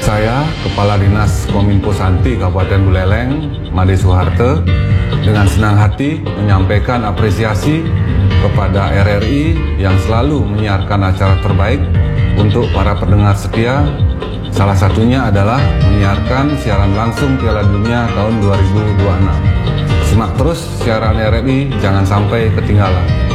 Saya, Kepala Dinas Kominfo Santi Kabupaten Buleleng, Made Soeharto, dengan senang hati menyampaikan apresiasi kepada RRI yang selalu menyiarkan acara terbaik untuk para pendengar setia. Salah satunya adalah menyiarkan siaran langsung Piala Dunia tahun 2026. Simak terus siaran RRI, jangan sampai ketinggalan.